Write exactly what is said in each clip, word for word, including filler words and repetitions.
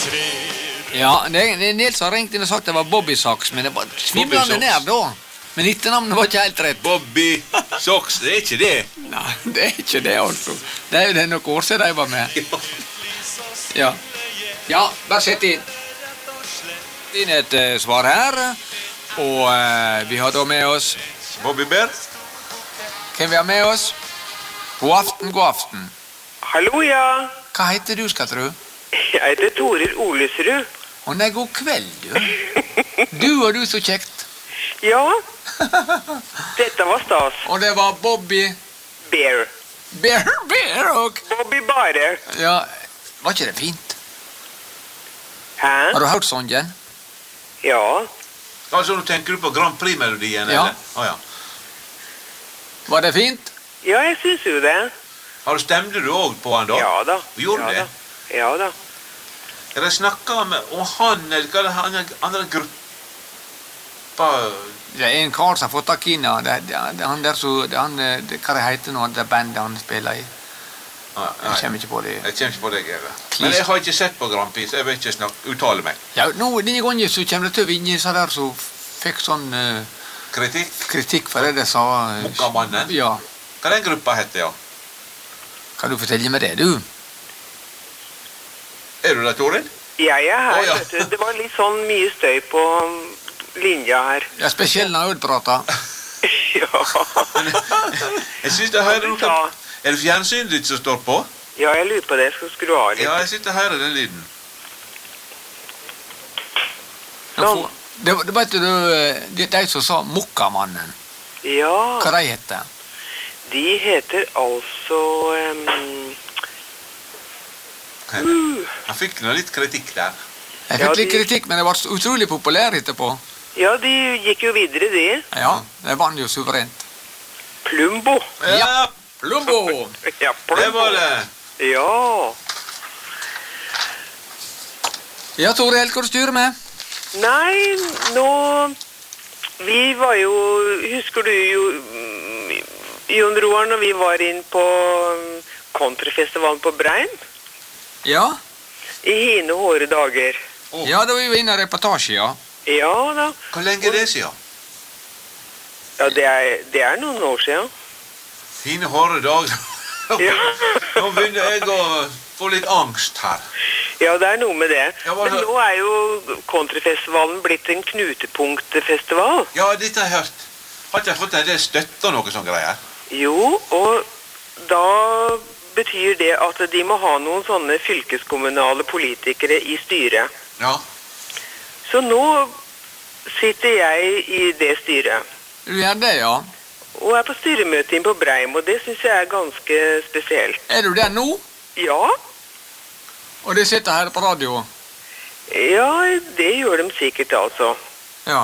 Ja, det er Nils har ringt inn og sagt det var Bobby Socks, men det var svimlende nær da. Men etternavnet var ikke helt rett. Bobby Socks, det er ikke det. Nei, det er ikke det, altså. Det er jo det noen år siden de var med. Ja. Ja, bare sett inn. Inn et uh, svar her. Og uh, vi har da med oss Bobby Bear. Hvem vi har med oss? God aften, god aften. Hallo, ja. Hva heter du, skal tro? Jeg heter Toril Olesrud. Å nei, god kveld, du. Du og du, så kjekt. Ja, dette var stas. Og det var Bobby Bear. Bear, Bear og Bobby Bare. Ja, var ikke det fint? Hæ? Har du hørt sangen? Ja. Altså, nå tenker du på Grand Prix-melodien, Ja. eller? Å, ja. Var det fint? Ja, jeg synes jo det. Har du stemte du også på han da? Ja da. Gjorde ja, det? Da. Ja da. Er det snakket om, om han, eller hva er det han, andre gruppa? Det er en kar som har fått tak inn, ja. Det, det, det, han der så, det, han, det, hva det heter nå, det bandet han spiller i. Ah, Jeg kommer ikke på det. Jeg kommer ikke på det, Gere. Men jeg har ikke sett på Grand Prix, så jeg vil ikke snakke, uttale meg. Ja, nå, denne gangen så kommer det til å vinne så der så fikk sånn uh, Kritikk? kritikk for det de sa. Uh, Mokkamannen? Ja. Hva den gruppa heter, ja? Kan du fortelle meg det, du? Er du der, Toril? Jeg er her, Å, ja. vet du. Det var litt sånn mye støy på linja her. Ja, spesielt når jeg prater. Ja. Jeg synes jeg hører noe. Ja. Er det fjernsynet ditt som står på? Ja, jeg lurer på det. Jeg skal skru av litt. Ja, jeg sitter og hører den lyden. Nå får- Det, det vet du, de, de som sa Mokkamannen, Ja, hva de heter? de heter altså... Um, Han fikk noe litt kritikk der. Jeg Ja, fikk litt de- kritikk, men det var så utrolig populær etterpå. ja, de gikk jo videre, de. Ja, det vant jo suverent. Plumbo. Ja, Plumbo! Ja, Plumbo. Det var det. Ja. Ja, Toril, hva du styrer med? Nei, nå... Vi var jo... Husker du jo... mm, Jon Roar, når vi var inn på mm, countryfestivalen på Breim? Ja, I hine hårde dager. ja da var vi inne i reportasje, ja. Ja da. Hvor lenge er det siden? Ja, det er, det er noen år siden. Fine hårde dager. Ja. Nå begynner jeg å få litt angst her. Ja, det er noe med det. Ja, hva Men så- nå er jo countryfestivalen blitt en knutepunktfestival. Ja, dette har jeg hørt. Har ikke jeg fått en del støtte og noe sånn greier? Jo, og da betyr det at de må ha noen sånne fylkeskommunale politikere i styret. Ja. Så nå sitter jeg i det styret, Du gjør det, ja. og er på styremøte inn på Breim, og det synes jeg er ganske spesielt. Er du der nå? Ja, Og de sitter her på radio? ja, det gjør de sikkert altså. Ja.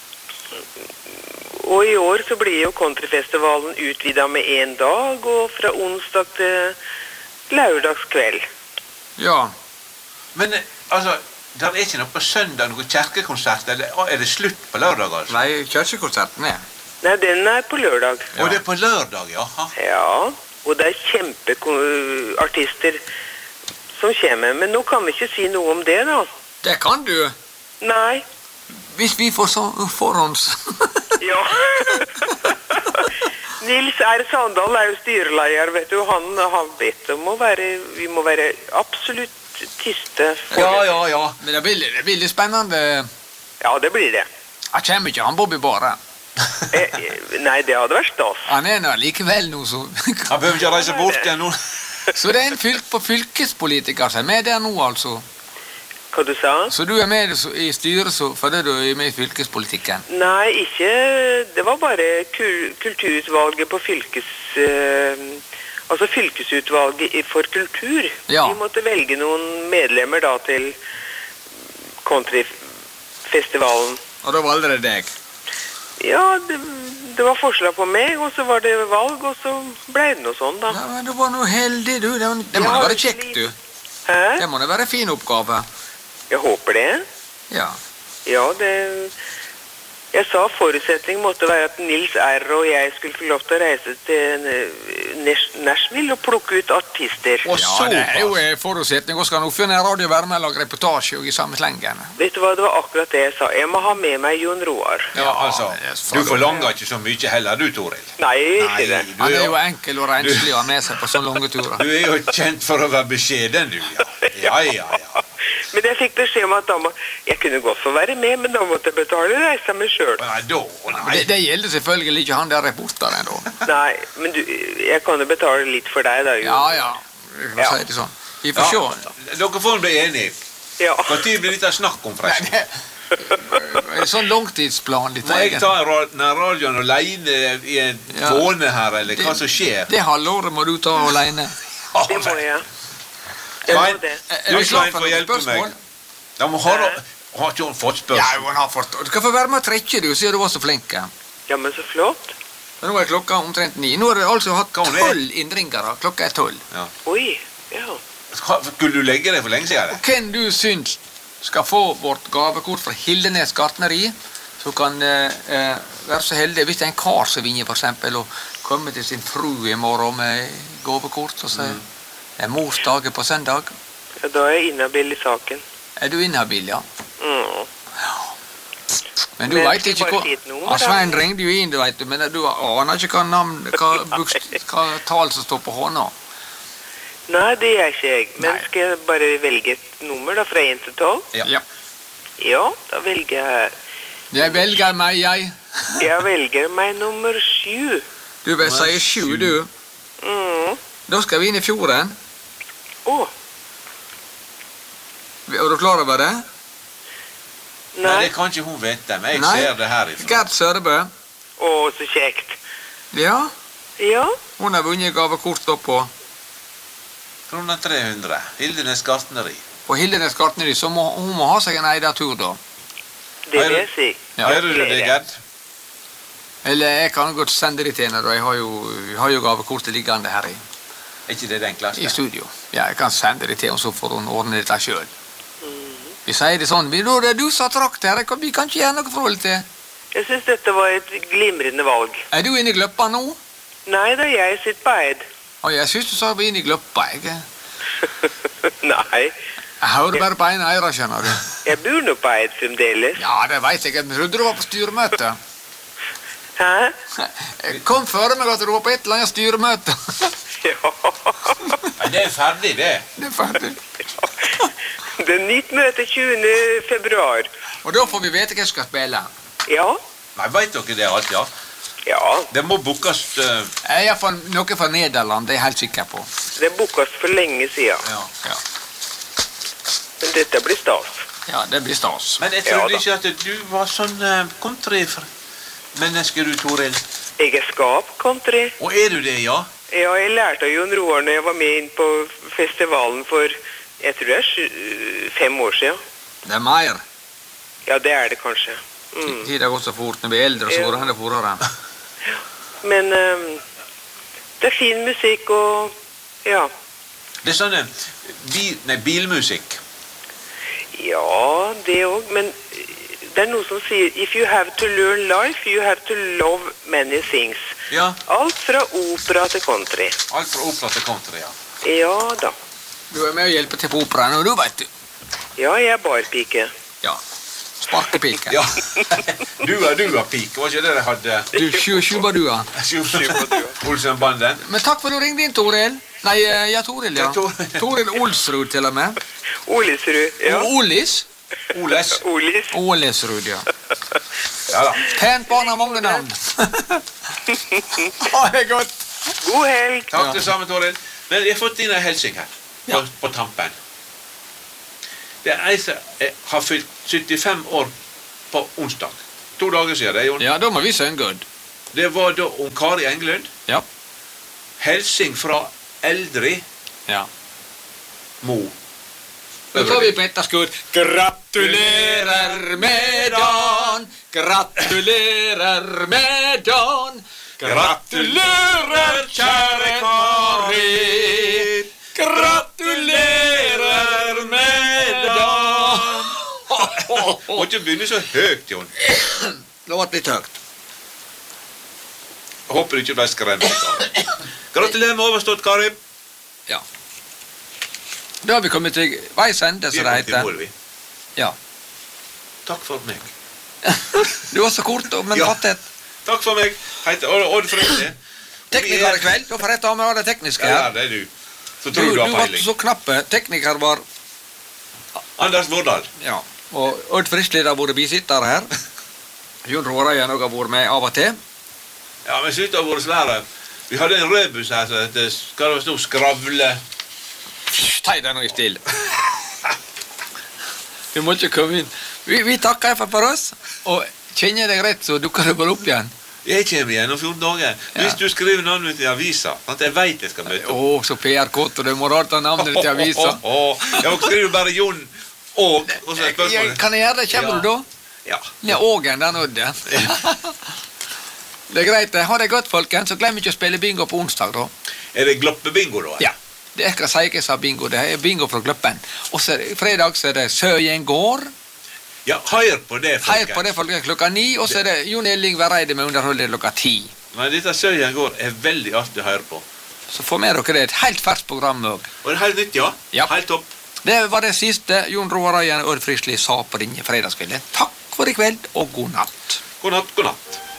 Og i år så blir jo countryfestivalen utvidet med en dag, og fra onsdag til lørdagskveld. Ja. Men eh, altså, det er ikke noe på søndag, noe kjerkekonsert, eller er det slutt på lørdag, altså? Nei, kirkekonserten er. Nei, den er på lørdag. Og det er på lørdag, ja. Ja, og det er kjempeartister som kommer, men nå kan vi ikke si noe om det da. Det kan du. Nei. Hvis vi får så forhånds. Ja. Nils R. Sandal er jo styreleder, vet du, han har bedt om å være, vi må være absolutt tyste. Ja, ja, ja. Men det blir, det blir litt spennende. Ja, det blir det. Jeg kommer ikke, han Bobby bare. Eh, eh, nei, det hadde vært stas. Han er nå likevel noe så... Han behøver ikke reise bort igjen nå. Så det er en fylk på fylkespolitiker som er med der nå, altså. Hva du sa? Så du er med i styret så, fordi du er med i fylkespolitikken? Nei, ikke, det var bare kul, kulturutvalget på fylkes... Eh, altså fylkesutvalget i- for kultur. Ja. Vi måtte velge noen medlemmer da til countryfestivalen. Og da valgte det deg? Ja, det, det var forslag på meg, og så var det valg, og så ble det noe sånn da. Ja, men du var noe heldig, du. Det, det må Ja, da være kjekt, du. Hæ? Det må da være en fin oppgave. Jeg håper det. Ja. Ja, det... Jeg sa forutsetningen måtte være at Nils R. og jeg skulle få lov til å reise til Nashville og plukke ut artister. Ja, det er jo eh, forutsetning. Og skal nok finne en radio være med og lage reportasje og i samme slengen. Vet du hva, det var akkurat det jeg sa. Jeg må ha med meg Jon Roar. Ja, altså, du forlanger ikke så mye heller, du, Toril. Nei, ikke det. du Han er jo enkel og renslig å ha med seg på sånne lange turer. Du er jo kjent for å være beskjeden, du, ja. Ja, ja, ja. Men jeg fikk beskjed om at da må, jeg kunne godt få være med, men da måtte jeg betale reisa meg selv. Nei, da, nei. Det, det gjelder selvfølgelig ikke han der reporteren da. Nei, men du, jeg kan jo betale litt for deg da, Jon. Ja, ja. Vi får Ja. si det sånn. Vi får Ja, se. dere får bli enige. Ja. Hva tid blir dette snakk om, forresten? En sånn langtidsplan litt Må jeg egen. ta ra- den radioen alene i en Ja. måned her, eller hva som skjer? Det halvåret må du ta alene. Det må jeg. Jeg Svein, må det. Er du, vi klar Svein, for får noen hjelpe spørsmål? meg. Da må ha, har ikke hun fått Ja, spørsmål? jo, han har fått. Du skal få være med og trekke, du, siden du var så flink. Ja, men så flott. Men nå er klokka omtrent ni. Nå har du altså hatt Hva hun er? tolv innringere. Klokka er tolv. Oi, ja. Hva- Skulle du legge deg for lenge siden? Og hvem du syns skal få vårt gavekort fra Hildenes gartneri, så kan eh, eh, være så heldig, hvis det er en kar som vinner for eksempel, og komme til sin fru i morgen med gavekort, og si, Mm. det er morsdagen på søndag. Ja, da er jeg inhabil i saken. Er du inhabil, ja? Mm. Men du Men vet skal ikke bare hva... si et nummer, Ja, da? Svein ringde jo inn, du vet, men du aner ikke hva navn, hva, bokst, hva tal som står på hånda. Nei, det gjør ikke jeg. Men Nei. skal jeg bare velge et nummer da, fra en til tolv? Ja. Ja. Ja, da velger jeg... Jeg velger meg, jeg. Jeg velger meg nummer sju. Du vil si sju, du. Mm. Da skal vi inn i fjorden. Åh, Er du klar over det? Nei, nei. det kan ikke hun vite, men jeg Nei. ser det herifra. Gerd Sørebø. Åh, så kjekt. Ja, Ja, hun har vunnet gavekort da på, Kroner tre hundre. Hildenes gartneri. på Hildenes gartneri, så må, hun må ha seg en eidatur da. det Hører- vil jeg si. Ja. Hører du det, Gerd? Eller jeg kan godt sende det til henne, da. Jeg har jo, jeg har jo gavekortet liggende her i, Er ikke det den i klassen? studio. Ja, jeg kan sende det til henne, så får hun ordne dette selv. Mhm. Vi sier det sånn, vi, da, det er du som har trakt her, jeg kan- vi kan ikke gjøre noe forhold til. Jeg synes dette var et glimrende valg. Er du inne i gløppa nå? Nei, da jeg sitter på Eid. Å, jeg synes du sa vi var inne i gløppa, jeg. Nei, Jeg hører bare på ene øyre, skjønner du. jeg bor nå på Eid fremdeles. Ja, det vet jeg, jeg trodde du var på styremøte. Hæ? Jeg kom før meg at du var på et eller annet styremøte. Ja. Nei, det er ferdig, det. Det er ferdig. Det er nytt møte tjuende februar. Og da får vi vite hvem som skal spille. Ja, Nei, vet dere det alt, ja? ja. Det må bookes uh, Jeg er iallfall noe fra Nederland, det er jeg helt sikker på. Det bookes for lenge siden. ja. Ja, Men dette blir stas. ja det blir stas. Men jeg Ja, trodde da. ikke at du var sånn uh, country-menneske, du, Toril. Jeg er skap country. Og er du det, ja? Ja, jeg lærte av Jon Roar når jeg var med inn på festivalen for, jeg tror det er sju, fem år siden. Det er mer. Ja, det er det kanskje. Mm. Tida går så fort når vi er eldre, så Ja. går det fortere. Men ehm, det er fin musikk og, ja. Det er sånn uh, bil, nei, bilmusikk. Ja, det også, men det er noe som sier, if you have to learn life, you have to love many things. Ja, Alt fra opera til country. alt fra opera til country, ja. Ja da. Du er med og hjelper til på operaen, og du vet du. Ja, jeg er barpike. Ja. Sparkepike. Ja. Du er du er pik, var ikke det de hadde? Du sju- sjubadua. Olsenbanden. Men takk for at du ringte inn, Toril. Nei, eh, ja, Toril, ja. Ja, Toril. Toril Olsrud, til og med. Olisrud, ja. Og Olis. Oles. Olis. Ålesrud, ja. Ja da. Pent barn har mange navn. Ha det godt. God helg. Takk Ja. det samme, Toril. Men jeg har fått inn en hilsing her, på, Ja. på tampen. Det er ei som eh, har fylt syttifem år på onsdag. To dager siden, det, Jon. Ja, da må vi synge godt. Det var da om Kari Englund. Ja. Hilsing fra Eldrid Ja. Mo. Nå tar vi på etterskudd. Gratulerer med dagen, gratulerer med dagen. Gratulerer, kjære Kari. Gratulerer med dagen. Må ikke begynne så høyt, Jon. Det ble litt høyt. Jeg håper du ikke ble skremt. Gratulerer med overstått, Kari. Ja. Da har vi kommet til veis ende, Vi som er det kommet i heter. mål, vi. Ja. Takk for meg. Du var så kort, men Ja. fattet. Takk for meg. Heiter Odd Frøyne. Tekniker i kveld, da får jeg ta med det tekniske Ja, her. det er du. Så Du, tror du du har var peiling. så knappe. Tekniker var, Anders Vårdal. ja. Og Odd Frislid har vært bisitter her. Jon Råreien har vært med av og til. Ja, men slutt av våre svære. Vi hadde en rødbuss her, så det skal det stå skravle. Ta deg nå i stil. Du må ikke komme inn. Vi, vi takker i hvert fall for oss, og kjenner deg rett, så dukker det bare opp igjen. Jeg kommer igjen om fjorten dager. Hvis Ja. du skriver navnet mitt i avisa, at jeg vet jeg skal møte Å, så P R-kåt, og det må rart ta navnet til avisa. Åh, åh, åh. Jeg skriver bare Jon og, og så er Jeg, spørsmålet. kan jeg gjøre det? Kommer Ja. du da? Ja. Ja, Ågen, der nådde. Det er greit. Ha det godt, folkens. Så glem ikke å spille bingo på onsdag, da. Er det gloppebingo da? Ja. Det er ikke jeg sa bingo, det er bingo fra Gloppen. Og så er det, fredag så er det Søyen gård. Ja, hør på det, folkens. Her på det folkens klokka ni, og så er det Jon Elling Vereide med underholdet klokka ti. Men dette Søyen går er veldig artig å høre på. Så få med dere det. Et helt ferskt program òg. Og det er helt nytt, ja. Ja. Helt topp. Det var det siste Jon Roar Øyen og Odd Frislid sa på denne fredagskvelden. Takk for i kveld, og god natt. God natt, god natt.